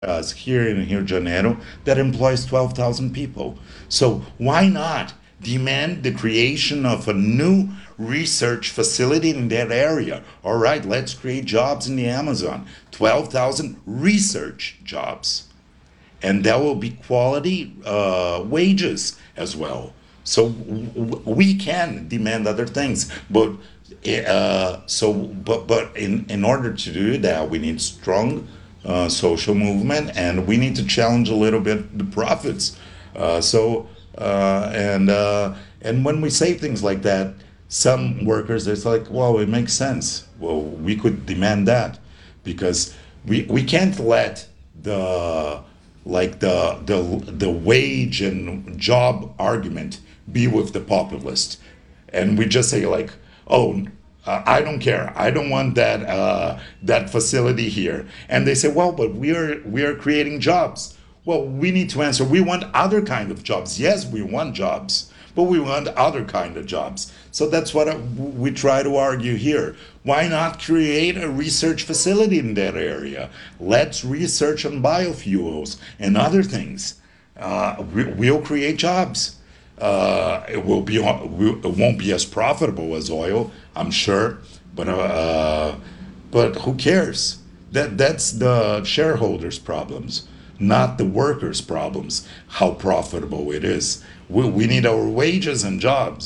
here in Rio de Janeiro that employs 12,000 people. So why not demand the creation of a new research facility in that area? All right, let's create jobs in the Amazon. 12,000 research jobs, and there will be quality wages as well. So we can demand other things, but in order to do that, we need strong social movement, and we need to challenge a little bit the profits. Uh, so and when we say things like that, some workers it's like, well, it makes sense. Well, we could demand that because we can't let the the wage and job argument be with the populist, and we just say like, oh, I don't care, I don't want that facility here, and they say, well, but we are creating jobs. Well, we need to answer, we want other kind of jobs. Yes, we want jobs, but we want other kind of jobs. So that's what we try to argue here. Why not create a research facility in that area? Let's research on biofuels and other things. We'll create jobs. It won't be as profitable as oil, I'm sure, but who cares? That's the shareholders' problems, not the workers' problems. How profitable it is. We need our wages and jobs,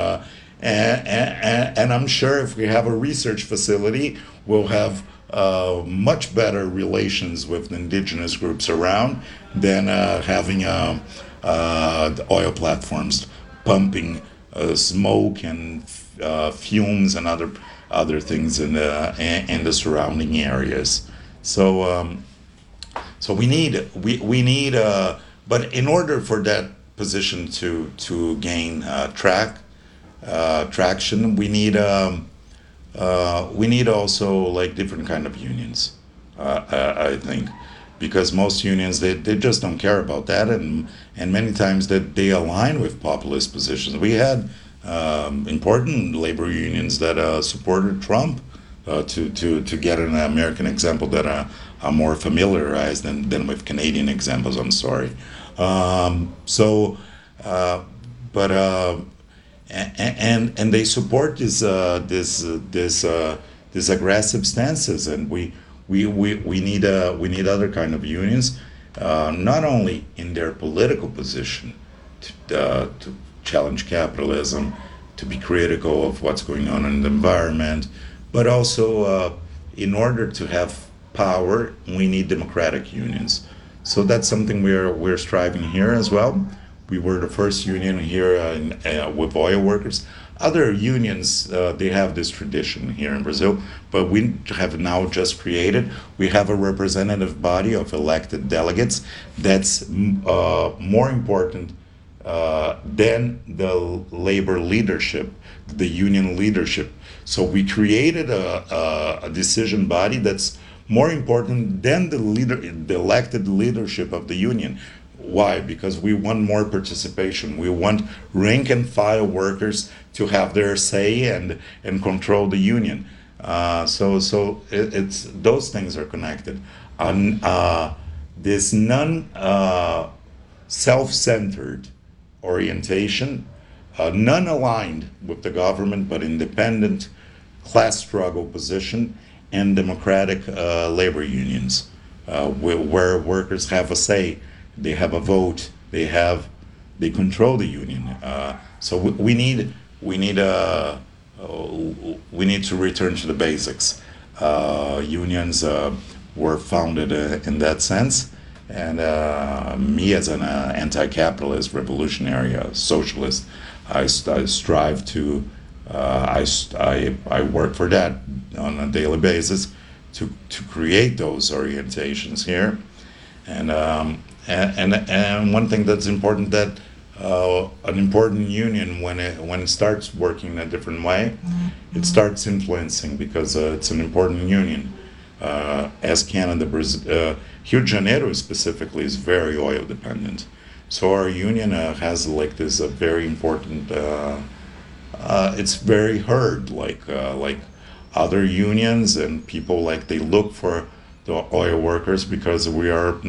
and I'm sure if we have a research facility, we'll have much better relations with the indigenous groups around than having the oil platforms pumping smoke and fumes and other things in the surrounding areas. So so we need but in order for that position to gain traction, we need also like different kind of unions. I think because most unions they just don't care about that, and many times that they align with populist positions. We had important labor unions that supported Trump, to get an American example that are more familiarized than with Canadian examples. I'm sorry. So, but and they support this aggressive stances, and we need other kind of unions, not only in their political position to challenge capitalism, to be critical of what's going on in the environment, but also in order to have power, we need democratic unions. So that's something we're striving here as well. We were the first union here with oil workers. Other unions they have this tradition here in Brazil, but we have now just created. We have a representative body of elected delegates that's more important than the labor leadership, the union leadership. So we created a decision body that's more important than the elected leadership of the union. Why? Because we want more participation. We want rank and file workers to have their say and control the union. It's those things are connected. This non self-centered orientation, non-aligned with the government but independent class struggle position, and democratic labor unions, where workers have a say, they have a vote, they control the union. So we need to return to the basics. Unions were founded in that sense, and me as an anti-capitalist, revolutionary, socialist, I strive to I work for that on a daily basis to create those orientations here, and and one thing that's important, that an important union, when it starts working in a different way, it starts influencing, because it's an important union. As Canada, Rio de Janeiro specifically is very oil dependent, so our union has like this very important. It's very heard, like other unions, and people like they look for the oil workers because we are